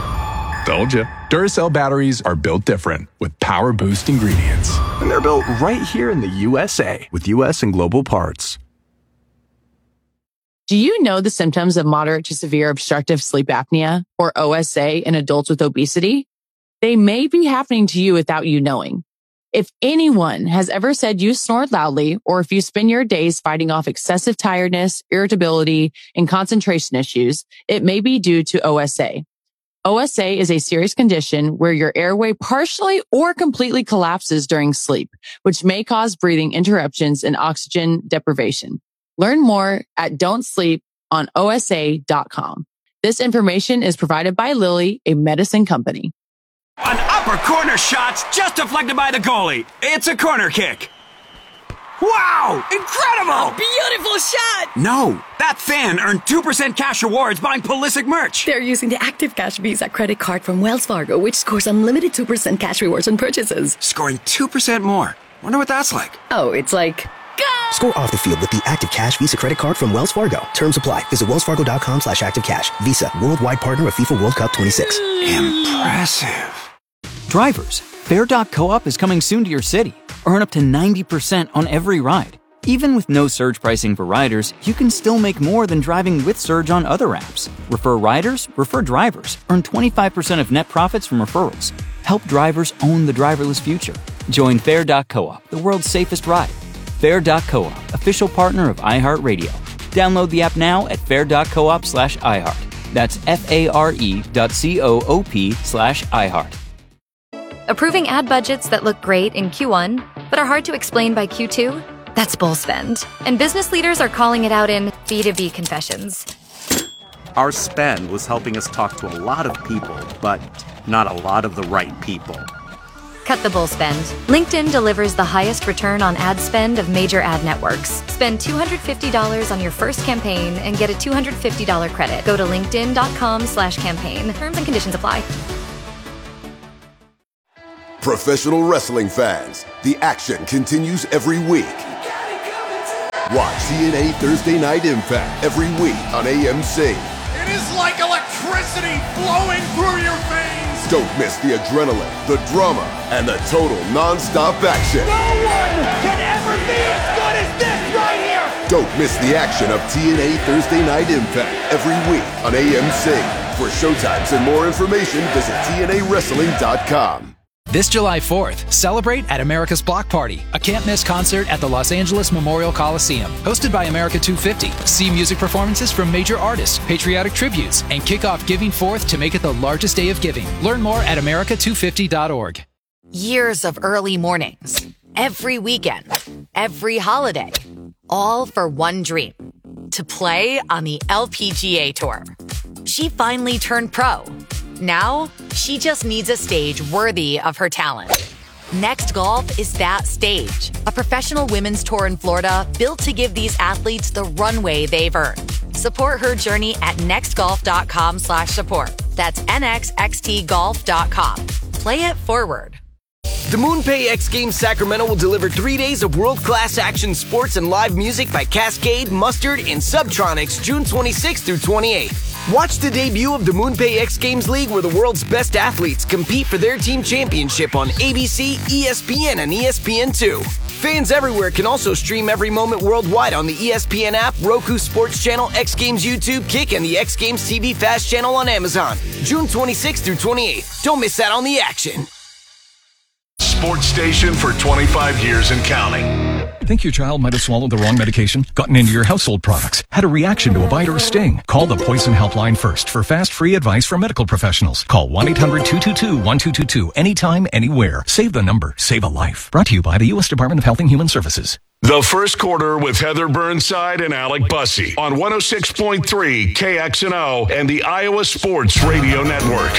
Told you. Duracell batteries are built different with Power Boost ingredients. And they're built right here in the U S A with U S and global parts. Do you know the symptoms of moderate to severe obstructive sleep apnea, or O S A, in adults with obesity? They may be happening to you without you knowing. If anyone has ever said you snore loudly, or if you spend your days fighting off excessive tiredness, irritability, and concentration issues, it may be due to O S A. O S A is a serious condition where your airway partially or completely collapses during sleep, which may cause breathing interruptions and oxygen deprivation. Learn more at don't sleep on O S A dot com. This information is provided by Lilly, a medicine company. An upper corner shot's just deflected by the goalie. It's a corner kick. Wow! Incredible! Beautiful shot! No, that fan earned two percent cash rewards buying Pulisic merch. They're using the Active Cash Visa credit card from Wells Fargo, which scores unlimited two percent cash rewards on purchases. Scoring two percent more. Wonder what that's like. Oh, it's like... Go! Score off the field with the Active Cash Visa credit card from Wells Fargo. Terms apply. Visit wellsfargo.com slash active cash. Visa, worldwide partner of FIFA World Cup twenty-six. Impressive. Drivers, Fair dot Co-op is coming soon to your city. Earn up to ninety percent on every ride. Even with no surge pricing for riders, you can still make more than driving with Surge on other apps. Refer riders, refer drivers. Earn twenty-five percent of net profits from referrals. Help drivers own the driverless future. Join Fair dot Co-op, the world's safest ride. Fair dot Co-op, official partner of iHeartRadio. Download the app now at fair dot coop slash iHeart. That's F-A-R-E dot C-O-O-P slash iHeart. Approving ad budgets that look great in Q one, but are hard to explain by Q two? That's bull spend. And business leaders are calling it out in B two B confessions. Our spend was helping us talk to a lot of people, but not a lot of the right people. Cut the bull spend. LinkedIn delivers the highest return on ad spend of major ad networks. Spend two hundred fifty dollars on your first campaign and get a two hundred fifty dollars credit. Go to linkedin.com slash campaign. Terms and conditions apply. Professional wrestling fans, the action continues every week. Watch T N A Thursday Night Impact every week on A M C. It is like electricity flowing through your veins. Don't miss the adrenaline, the drama, and the total non-stop action. No one can ever be as good as this right here. Don't miss the action of T N A Thursday Night Impact every week on A M C. For showtimes and more information, visit T N A wrestling dot com. This July fourth, celebrate at America's Block Party, a can't-miss concert at the Los Angeles Memorial Coliseum. Hosted by America two fifty. See music performances from major artists, patriotic tributes, and kick off Giving Forth to make it the largest day of giving. Learn more at America two fifty dot org. Years of early mornings, every weekend, every holiday, all for one dream, to play on the L P G A Tour. She finally turned pro. Now, she just needs a stage worthy of her talent. Next Golf is that stage, a professional women's tour in Florida built to give these athletes the runway they've earned. Support her journey at nextgolf.com slash support. That's N X X T golf dot com. Play it forward. The MoonPay X Games Sacramento will deliver three days of world-class action sports and live music by Cascade, Mustard, and Subtronics June twenty-sixth through twenty-eighth. Watch the debut of the MoonPay X Games League where the world's best athletes compete for their team championship on A B C, E S P N, and E S P N two. Fans everywhere can also stream every moment worldwide on the E S P N app, Roku Sports Channel, X Games YouTube, Kick, and the X Games T V Fast Channel on Amazon. June twenty-sixth through twenty-eighth. Don't miss out on the action. Sports station for twenty-five years and counting. Think your child might have swallowed the wrong medication, gotten into your household products, had a reaction to a bite or a sting? Call the Poison Helpline first for fast, free advice from medical professionals. Call one eight hundred two two two one two two two anytime, anywhere. Save the number. Save a life. Brought to you by the U S Department of Health and Human Services. The First Quarter with Heather Burnside and Alec Bussey on one oh six point three K X N O and the Iowa Sports Radio Network.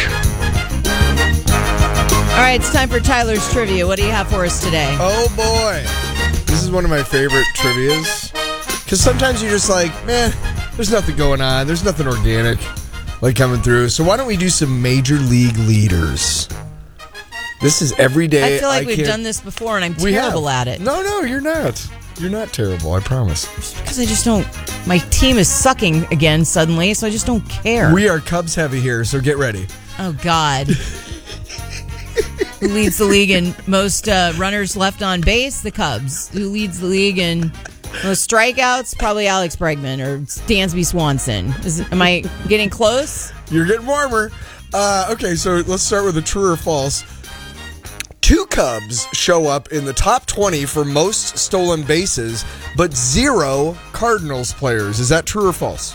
All right, it's time for Tyler's Trivia. What do you have for us today? Oh, boy. This is one of my favorite trivias. Because sometimes you're just like, man, there's nothing going on. There's nothing organic like coming through. So why don't we do some Major League leaders? This is every day. I feel like I we've can't... done this before, and I'm we terrible have. at it. No, no, you're not. You're not terrible, I promise. Just because I just don't... My team is sucking again suddenly, so I just don't care. We are Cubs heavy here, so get ready. Oh, God. Who leads the league in most uh, runners left on base? The Cubs. Who leads the league in most strikeouts? Probably Alex Bregman or Dansby Swanson. Is, am I getting close? You're getting warmer. Uh, okay, so let's start with a true or false. Two Cubs show up in the top twenty for most stolen bases, but zero Cardinals players. Is that true or false?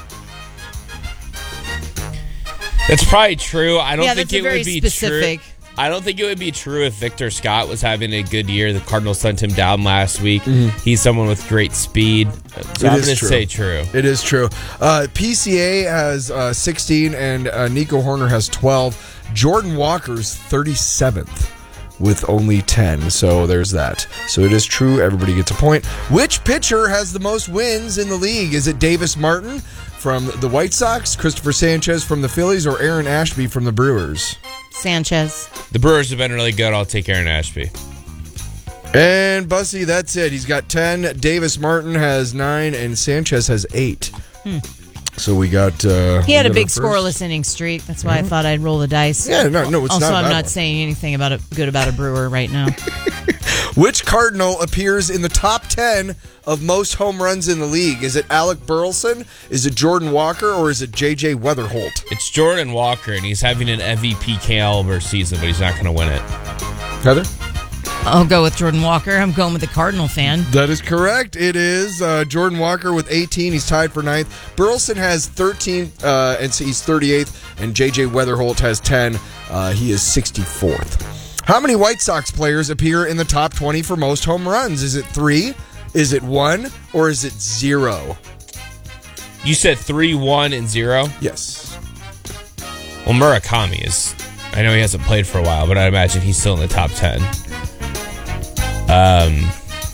It's probably true. I don't yeah, think that's it very would be specific. true. I don't think it would be true if Victor Scott was having a good year. The Cardinals sent him down last week. Mm-hmm. He's someone with great speed. So it I'm is going to true. say true. It is true. Uh, P C A has uh, sixteen and uh, Nico Horner has twelve. Jordan Walker's thirty-seventh with only ten. So there's that. So it is true. Everybody gets a point. Which pitcher has the most wins in the league? Is it Davis Martin from the White Sox, Christopher Sanchez from the Phillies, or Aaron Ashby from the Brewers? Sanchez. The Brewers have been really good. I'll take Aaron Ashby. And Bussy, that's it. He's got ten. Davis Martin has nine, and Sanchez has eight. Hmm. So we got... Uh, he had a big scoreless inning streak. That's why Mm-hmm. I thought I'd roll the dice. Yeah, no, no, it's also, not a I'm bad not one. saying anything about a, good about a Brewer right now. Which Cardinal appears in the top ten of most home runs in the league? Is it Alec Burleson? Is it Jordan Walker? Or is it J J Weatherholt? It's Jordan Walker, and he's having an M V P caliber season, but he's not going to win it. Heather? I'll go with Jordan Walker. I'm going with the Cardinal fan. That is correct. It is uh, Jordan Walker with eighteen. He's tied for ninth. Burleson has thirteen, uh, and so he's thirty-eighth. And J J Weatherholt has ten. Uh, he is sixty-fourth. How many White Sox players appear in the top twenty for most home runs? Is it three? Is it one? Or is it zero? You said three, one, and zero? Yes. Well, Murakami is... I know he hasn't played for a while, but I imagine he's still in the top ten. Um,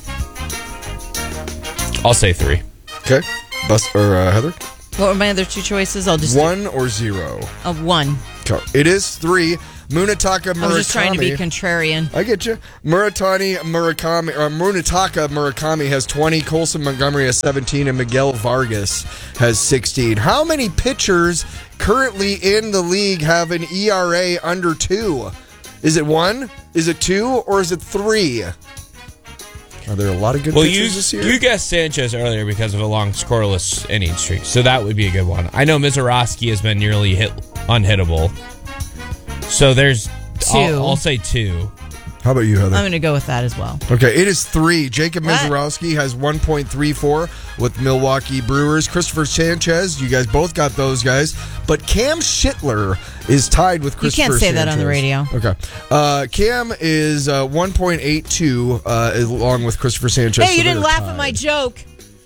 I'll say three. Okay. Bus or uh, Heather? What were my other two choices? I'll just one or zero. A one. Okay. It is three. Munetaka Murakami. I was just trying to be contrarian. I get you. Muratani Murakami, or Munetaka Murakami has twenty. Colson Montgomery has seventeen, and Miguel Vargas has sixteen. How many pitchers currently in the league have an E R A under two? Is it one? Is it two? Or is it three? Are there a lot of good well, pitchers you, this year? You guessed Sanchez earlier because of a long scoreless inning streak, so that would be a good one. I know Mizorowski has been nearly hit unhittable. So there's two. I'll, I'll say two. How about you, Heather? I'm going to go with that as well. Okay, it is three. Jacob What? Mizorowski has one point three four with Milwaukee Brewers. Christopher Sanchez, you guys both got those guys. But Cam Schittler is tied with Christopher You can't say Sanchez. that on the radio. Okay. Uh, Cam is uh, one point eight two uh, along with Christopher Sanchez. Hey, you so didn't they're laugh tied. at my joke.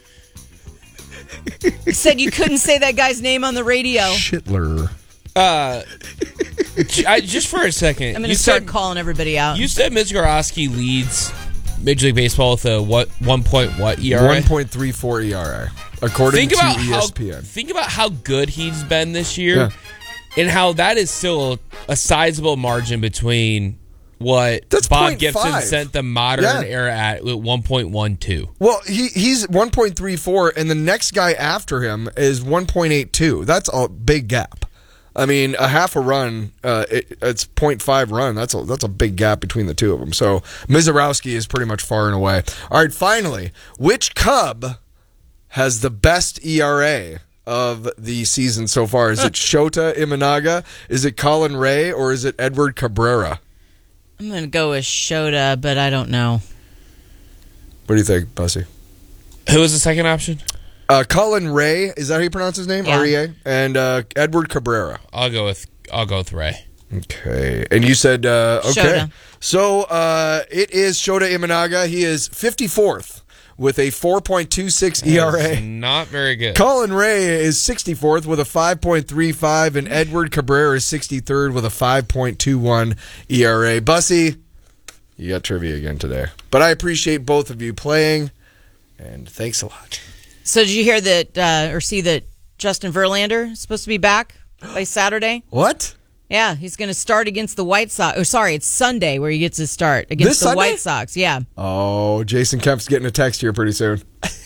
You said you couldn't say that guy's name on the radio. Schittler. Uh, I, just for a second. I'm going you to start said, calling everybody out. You said Mizorowski leads Major League Baseball with a what one point what E R A? one point three four E R A, according think to about E S P N. How, think about how good he's been this year, Yeah. and how that is still a sizable margin between what That's Bob point Gibson five. sent the modern Yeah. era at with one point one two. Well, he he's one point three four, and the next guy after him is one point eight two. That's a big gap. I mean, a half a run, uh, it, it's point five run. That's a that's a big gap between the two of them. So Mizorowski is pretty much far and away. All right, finally, which Cub has the best E R A of the season so far? Is it Shota Imanaga? Is it Colin Ray? Or is it Edward Cabrera? I'm going to go with Shota, but I don't know. What do you think, Bussy? Who was the second option? Uh, Colin Ray, is that how you pronounce his name? Yeah. R E A? And uh, Edward Cabrera. I'll go with I'll go with Ray. Okay. And you said, uh, okay. Shota. So uh, it is Shota Imanaga. He is fifty-fourth with a four point two six E R That's A. not very good. Colin Ray is sixty-fourth with a five point three five, and Edward Cabrera is sixty-third with a five point two one E R A. Bussy, you got trivia again today. But I appreciate both of you playing, and thanks a lot. So did you hear that uh, or see that Justin Verlander is supposed to be back by Saturday? What? Yeah, he's going to start against the White Sox. Oh, sorry, it's Sunday where he gets his start against This the Sunday? White Sox. Yeah. Oh, Jason Kemp's getting a text here pretty soon.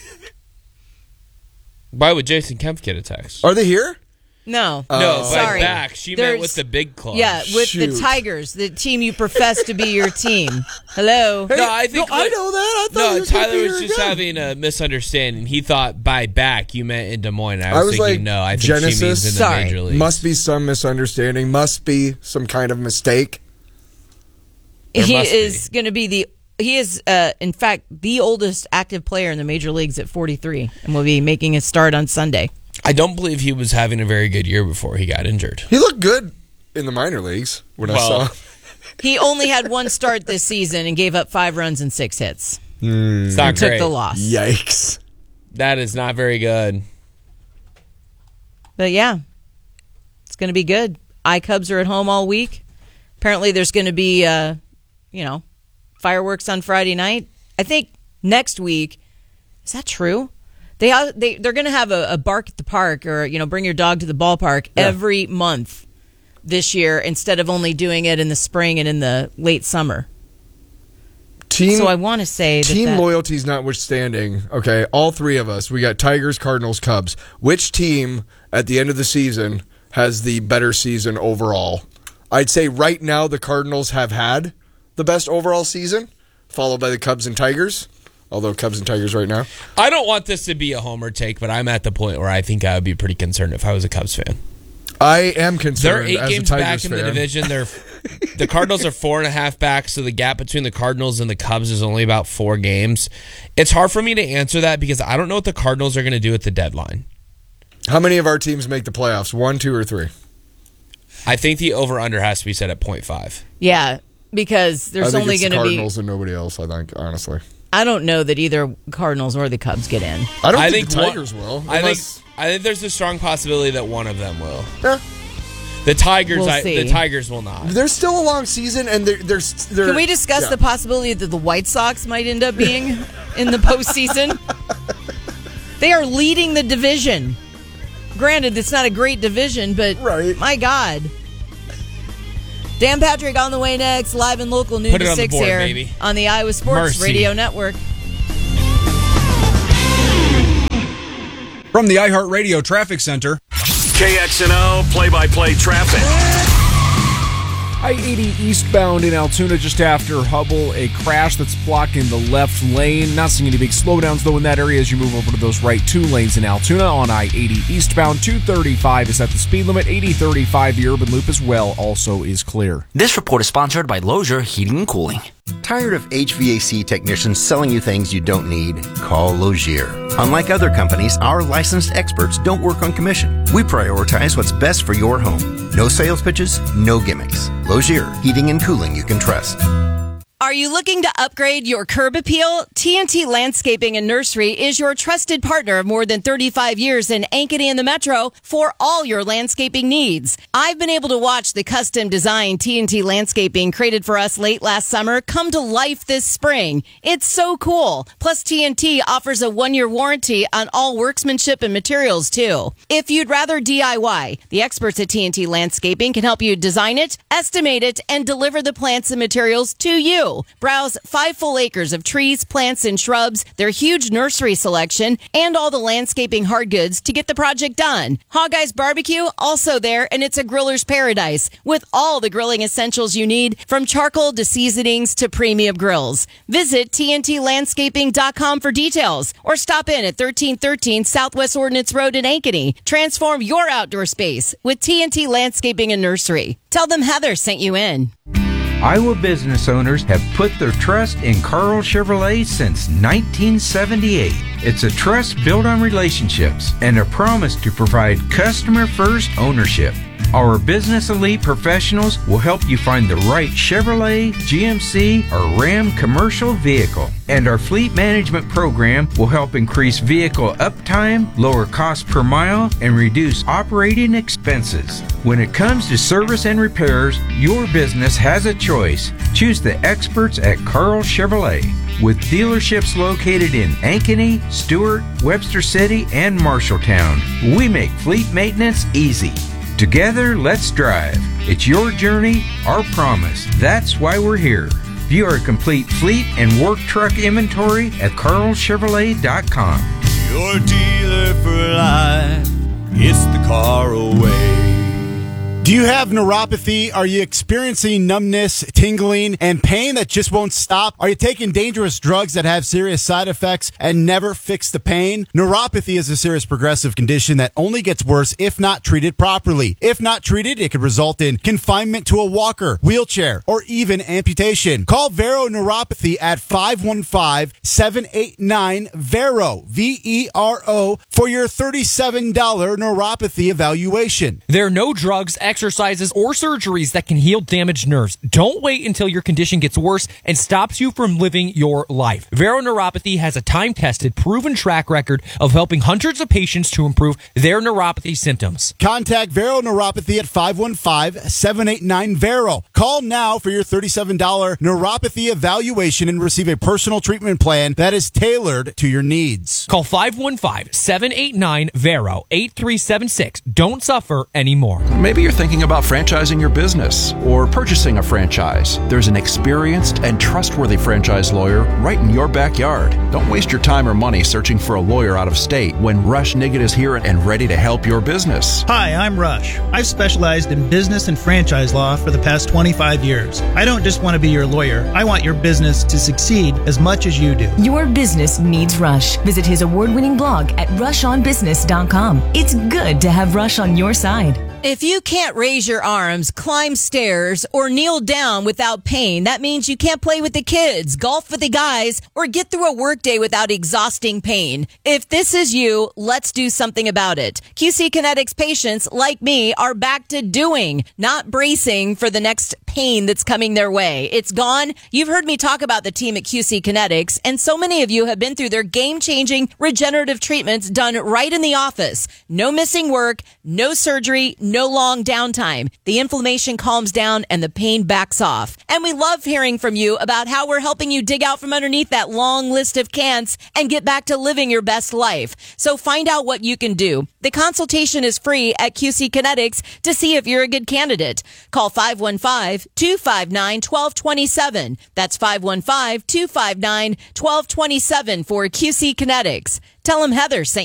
Why would Jason Kemp get a text? Are they here? No. No, Oh. by Sorry. back. She There's- meant with the big club. Yeah, with Shoot. the Tigers, the team you profess to be your team. Hello. No, I think no, I what- know that. I thought No, he was gonna Tyler be was here just again. having a misunderstanding. He thought by back you meant in Des Moines. I I was, was thinking like, no. I think Genesis? she means in the Sorry. major leagues. Must be some misunderstanding. Must be some kind of mistake. There he must is going to be the he is uh, in fact the oldest active player in the major leagues at forty-three and will be making his start on Sunday. I don't believe he was having a very good year before he got injured. He looked good in the minor leagues when Well, I saw. He only had one start this season and gave up five runs and six hits. It's not Took great. the loss. Yikes! That is not very good. But yeah, it's going to be good. iCubs are at home all week. Apparently there's going to be, uh, you know, fireworks on Friday night. I think next week, is that true? They have, they, they're going to have a, a bark at the park or, you know, bring your dog to the ballpark Yeah. every month this year instead of only doing it in the spring and in the late summer. Team, So I want to say that team that, loyalties notwithstanding. Okay, all three of us. We got Tigers, Cardinals, Cubs. Which team at the end of the season has the better season overall? I'd say right now the Cardinals have had the best overall season, followed by the Cubs and Tigers. Although Cubs and Tigers right now. I don't want this to be a homer take, but I'm at the point where I think I would be pretty concerned if I was a Cubs fan. I am They're concerned eight as games a Tigers back in fan. the division. They're the Cardinals are four and a half back, so the gap between the Cardinals and the Cubs is only about four games. It's hard for me to answer that because I don't know what the Cardinals are going to do at the deadline. How many of our teams make the playoffs? One, two, or three? I think the over-under has to be set at point five. yeah, because I there's think only it's the going to be Cardinals and nobody else, I think, honestly. I don't know that either Cardinals or the Cubs get in. I don't I think, think the one- Tigers will. I think unless- I think there's a strong possibility that one of them will. Yeah. The Tigers, We'll I, see. the Tigers will not. There's still a long season, and there, there's. There, Can we discuss yeah. the possibility that the White Sox might end up being in the postseason? They are leading the division. Granted, it's not a great division, but right. my God. Dan Patrick on the way next, live and local noon Put it to on the six board, here baby. on the Iowa Sports Mercy. Radio Network. From the iHeartRadio Traffic Center. K X N O play-by-play traffic. I eighty eastbound in Altoona just after Hubble, a crash that's blocking the left lane. Not seeing any big slowdowns, though, in that area as you move over to those right two lanes in Altoona on I eighty eastbound. two thirty-five is at the speed limit. eighty thirty-five, the urban loop as well, also is clear. This report is sponsored by Lozier Heating and Cooling. Tired of H V A C technicians selling you things you don't need? Call Lozier. Unlike other companies, our licensed experts don't work on commission. We prioritize what's best for your home. No sales pitches, no gimmicks. Lozier, heating and cooling you can trust. Are you looking to upgrade your curb appeal? T N T Landscaping and Nursery is your trusted partner of more than thirty-five years in Ankeny and the Metro for all your landscaping needs. I've been able to watch the custom design T N T Landscaping created for us late last summer come to life this spring. It's so cool. Plus, T N T offers a one-year warranty on all workmanship and materials, too. If you'd rather D I Y, the experts at T N T Landscaping can help you design it, estimate it, and deliver the plants and materials to you. Browse five full acres of trees, plants, and shrubs, their huge nursery selection, and all the landscaping hard goods to get the project done. Hog Eyes Barbecue, also there, and it's a griller's paradise with all the grilling essentials you need, from charcoal to seasonings to premium grills. Visit T N T landscaping dot com for details, or stop in at thirteen thirteen Southwest Ordnance Road in Ankeny. Transform your outdoor space with T N T Landscaping and Nursery. Tell them Heather sent you in. Iowa business owners have put their trust in Carl Chevrolet since nineteen seventy-eight. It's a trust built on relationships and a promise to provide customer-first ownership. Our business elite professionals will help you find the right Chevrolet, G M C, or Ram commercial vehicle. And our fleet management program will help increase vehicle uptime, lower cost per mile, and reduce operating expenses. When it comes to service and repairs, your business has a choice. Choose the experts at Carl Chevrolet. With dealerships located in Ankeny, Stewart, Webster City, and Marshalltown, we make fleet maintenance easy. Together, let's drive. It's your journey, our promise. That's why we're here. View our complete fleet and work truck inventory at carl chevrolet dot com. Your dealer for life. It's the Carl way. Do you have neuropathy? Are you experiencing numbness, tingling, and pain that just won't stop? Are you taking dangerous drugs that have serious side effects and never fix the pain? Neuropathy is a serious progressive condition that only gets worse if not treated properly. If not treated, it could result in confinement to a walker, wheelchair, or even amputation. Call Vero Neuropathy at five one five, seven eight nine, V E R O, V E R O, for your thirty-seven dollars neuropathy evaluation. There are no drugs, exercises, or surgeries that can heal damaged nerves. Don't wait until your condition gets worse and stops you from living your life. Vero Neuropathy has a time-tested, proven track record of helping hundreds of patients to improve their neuropathy symptoms. Contact Vero Neuropathy at five one five, seven eight nine, V E R O. Call now for your thirty-seven dollars neuropathy evaluation and receive a personal treatment plan that is tailored to your needs. Call five one five, seven eight nine, V E R O, eight three seven six. Don't suffer anymore. Maybe you're thinking about franchising your business or purchasing a franchise. There's an experienced and trustworthy franchise lawyer right in your backyard. Don't waste your time or money searching for a lawyer out of state when Rush Niggett is here and ready to help your business. Hi, I'm Rush. I've specialized in business and franchise law for the past twenty-five years. I don't just want to be your lawyer. I want your business to succeed as much as you do. Your business needs Rush. Visit his award-winning blog at rush on business dot com. It's good to have Rush on your side. If you can't can't raise your arms, climb stairs, or kneel down without pain, that means you can't play with the kids, golf with the guys, or get through a workday without exhausting pain. If this is you, let's do something about it. Q C Kinetics patients like me are back to doing, not bracing for the next pain that's coming their way. It's gone. You've heard me talk about the team at Q C Kinetics, and so many of you have been through their game-changing regenerative treatments done right in the office. No missing work, no surgery, no long downtime. The inflammation calms down and the pain backs off. And we love hearing from you about how we're helping you dig out from underneath that long list of cants and get back to living your best life. So find out what you can do. The consultation is free at Q C Kinetics to see if you're a good candidate. Call five one five, two five nine, one two two seven. That's five one five, two five nine, one two two seven for Q C Kinetics. Tell them Heather sent you.